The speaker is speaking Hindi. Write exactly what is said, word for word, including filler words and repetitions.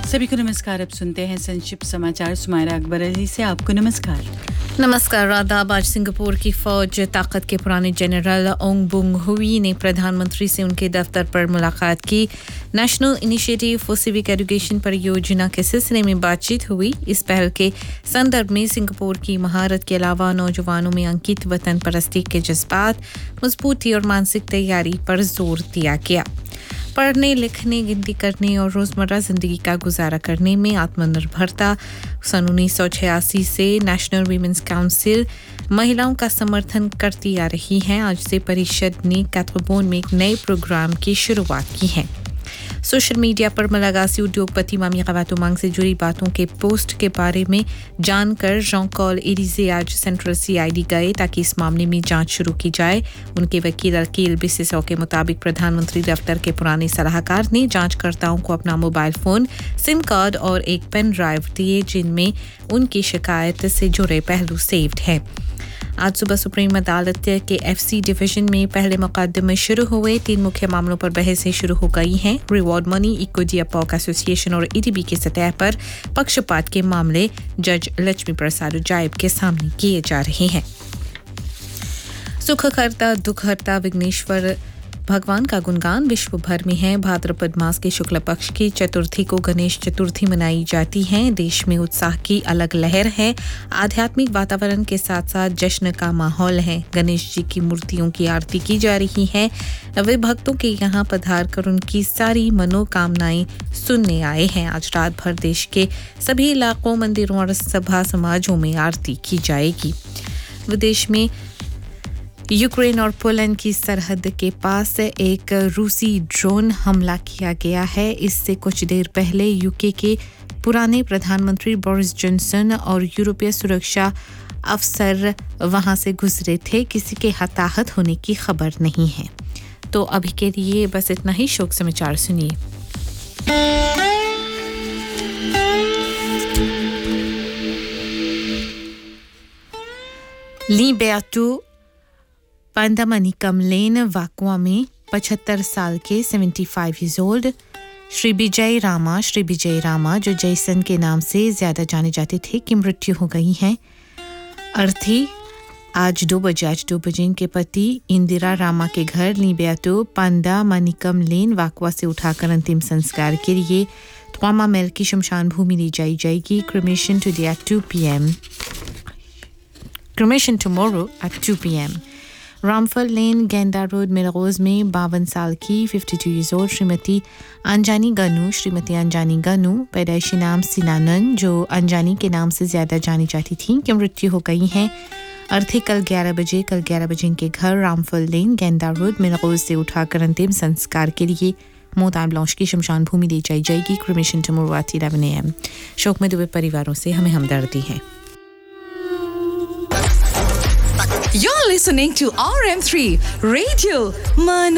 सभी को नमस्कार। अब सुनते हैं संक्षिप्त समाचार। सुमायरा अकबर अली से आपको नमस्कार। नमस्कार आदाब। आज सिंगापुर की फौज ताकत के पुराने जनरल ओंग बुंग हुई ने प्रधानमंत्री से उनके दफ्तर पर मुलाकात की। National initiative for civic education परियोजना के सिलसिले में बातचीत हुई। इस पहल के संदर्भ में सिंगापुर की महारत के अलावा नौजवानों में अंकित वतन परस्ती के जज्बात, मजबूती और मानसिक तैयारी पर जोर दिया गया। पढ़ने, लिखने, गिनती करने और रोज़मर्रा ज़िंदगी का गुजारा करने में आत्मनिर्भरता। सन उन्नीस सौ छियासी से नेशनल वीमेंस काउंसिल महिलाओं का समर्थन करती आ रही है। आज से परिषद ने कैथबोन में एक नए प्रोग्राम की शुरुआत की है। सोशल मीडिया पर मलागासी उद्योगपति मामी खवातुमांग से जुड़ी बातों के पोस्ट के बारे में जानकर जॉन कॉल एलिजे आज सेंट्रल सीआईडी गए ताकि इस मामले में जांच शुरू की जाए। उनके वकील अकील बिसिसो के मुताबिक प्रधानमंत्री दफ्तर के पुराने सलाहकार ने जांचकर्ताओं को अपना मोबाइल फोन, सिम कार्ड और एक पेन ड्राइव दिए जिनमें उनकी शिकायत से जुड़े पहलू सेव्ड हैं। आज सुबह सुप्रीम अदालत के एफसी डिवीजन में पहले मुकदमे शुरू हुए। तीन मुख्य मामलों पर बहसें शुरू हो गई हैं। रिवॉर्ड मनी, इक्विटी अपॉक एसोसिएशन और ईडीबी की सतह पर पक्षपात के मामले जज लक्ष्मी प्रसाद जायब के सामने किए जा रहे हैं। सुखहर्ता दुखहर्ता विघ्नेश्वर भगवान का गुणगान विश्व भर में है। भाद्रपद मास के शुक्ल पक्ष की चतुर्थी को गणेश चतुर्थी मनाई जाती है। देश में उत्साह की अलग लहर है। आध्यात्मिक वातावरण के साथ साथ जश्न का माहौल है। गणेश जी की मूर्तियों की आरती की जा रही है। वे भक्तों के यहाँ पधार कर उनकी सारी मनोकामनाएं सुनने आए हैं। आज रात भर देश के सभी इलाकों, मंदिरों और सभा समाजों में आरती की जाएगी। विदेश में यूक्रेन और पोलैंड की सरहद के पास एक रूसी ड्रोन हमला किया गया है। इससे कुछ देर पहले यूके के पुराने प्रधानमंत्री बोरिस जॉनसन और यूरोपीय सुरक्षा अफसर वहां से गुजरे थे। किसी के हताहत होने की खबर नहीं है। तो अभी के लिए बस इतना ही। शोक समाचार सुनिए। लिबर्टो पांडामनिकम लेन वाकुआ में पचहत्तर साल के पचहत्तर ईयर्स ओल्ड श्री विजय रामा श्री विजय रामा जो जैसन के नाम से ज़्यादा जाने जाते थे की मृत्यु हो गई है। अर्थी आज दो बजे आज दो बजे इनके पति इंदिरा रामा के घर लिबर्टो पांडामनिकम लेन वाकुआ से उठाकर अंतिम संस्कार के लिए त्वामा मेल की शमशान भूमि ले जाई जाएगी। Cremation today at to P M cremation tomorrow at to P M रामफल लेन गेंदा रोड मिलरोज में बावन साल की बावन ईयर्स ओल्ड श्रीमती अंजानी गनू श्रीमती अंजानी गनू पैदाइशी नाम सिनानन जो अंजानी के नाम से ज़्यादा जानी जाती थी की मृत्यु हो गई है। अर्थी कल ग्यारह बजे कल ग्यारह बजे इनके घर रामफल लेन गेंदा रोड मिलरोज से उठाकर अंतिम संस्कार के लिए मोतान ब्लांच की शमशान भूमि ले जाई जाएगी। Cremation tomorrow at eleven A M शोक में डूबे परिवारों से हमें हमदर्दी है। You're listening to R M three Radio Man